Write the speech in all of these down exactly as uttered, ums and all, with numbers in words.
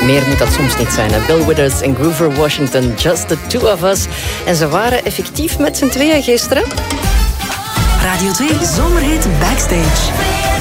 Meer moet dat soms niet zijn. Hè? Bill Withers en Grover Washington, Just the Two of Us. En ze waren effectief met z'n tweeën gisteren. Radio twee Zomerhit Backstage.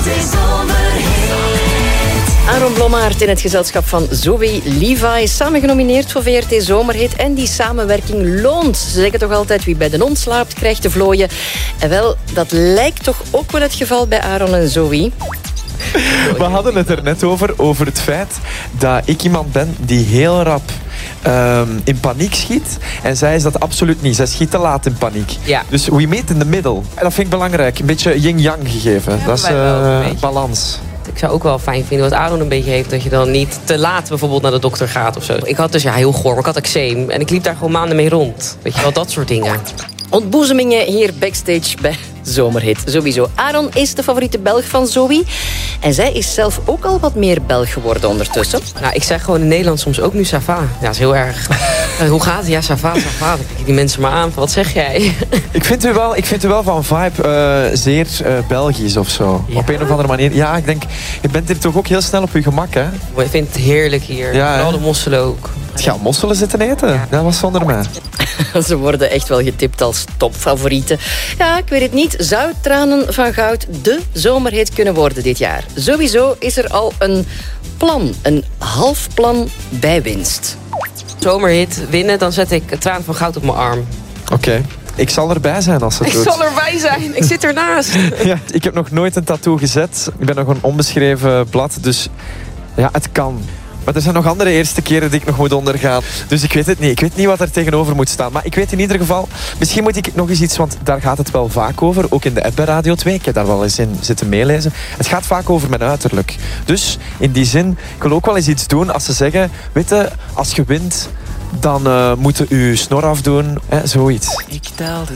Aaron Blommaert in het gezelschap van Zoe Levi. Samen genomineerd voor V R T Zomerhit. En die samenwerking loont. Ze zeggen toch altijd, wie bij de non slaapt, krijgt de vlooien. En wel, dat lijkt toch ook wel het geval bij Aaron en Zoe. We hadden het er net over, over het feit dat ik iemand ben die heel rap um, in paniek schiet. En zij is dat absoluut niet. Zij schiet te laat in paniek. Ja. Dus we meet in the middle. En dat vind ik belangrijk. Een beetje yin-yang gegeven. Ja, dat is uh, balans. Ik zou ook wel fijn vinden wat Aaron een beetje heeft. Dat je dan niet te laat bijvoorbeeld naar de dokter gaat of zo. Ik had dus ja, heel goor, maar ik had eczeem. En ik liep daar gewoon maanden mee rond. Weet je wel, dat soort dingen. Ontboezemingen hier backstage bij Zomerhit. Sowieso. Aaron is de favoriete Belg van Zoe. En zij is zelf ook al wat meer Belg geworden ondertussen. Nou, ik zeg gewoon in Nederland soms ook nu ça va. Ja, dat is heel erg. uh, hoe gaat het? Ja, ça va, ça va. Dan kijk ik die mensen maar aan. Wat zeg jij? ik, vind u wel, ik vind u wel van vibe uh, zeer uh, Belgisch of zo. Ja? Op een of andere manier. Ja, ik denk, je bent hier toch ook heel snel op je gemak, hè? Ik vind het heerlijk hier. Ja, vooral de mosselen ook. Ja, mosselen zitten eten. Ja. Dat was zonder mij. Ze worden echt wel getipt als topfavorieten. Ja, ik weet het niet. Zou Tranen van Goud de zomerhit kunnen worden dit jaar? Sowieso is er al een plan. Een half plan bij winst. Zomerhit winnen, dan zet ik Tranen van Goud op mijn arm. Oké. Okay. Ik zal erbij zijn als het ik doet. Ik zal erbij zijn. Ik zit ernaast. Ja, ik heb nog nooit een tattoo gezet. Ik ben nog een onbeschreven blad. Dus ja, het kan. Maar er zijn nog andere eerste keren die ik nog moet ondergaan. Dus ik weet het niet. Ik weet niet wat er tegenover moet staan. Maar ik weet in ieder geval... Misschien moet ik nog eens iets... Want daar gaat het wel vaak over. Ook in de app bij Radio twee. Ik heb daar wel eens in zitten meelezen. Het gaat vaak over mijn uiterlijk. Dus in die zin... Ik wil ook wel eens iets doen als ze zeggen... Weet je, als je wint... Dan uh, moeten u snor afdoen. Hè, zoiets. Ik tel de